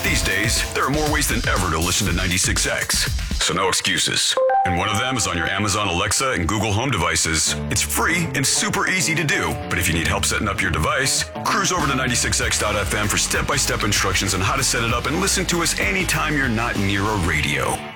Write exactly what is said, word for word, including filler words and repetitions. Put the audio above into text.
These days, there are more ways than ever to listen to ninety-six X, so no excuses. And one of them is on your Amazon Alexa and Google Home devices. It's free and super easy to do, but if you need help setting up your device, cruise over to ninety-six X dot F M for step-by-step instructions on how to set it up and listen to us anytime you're not near a radio.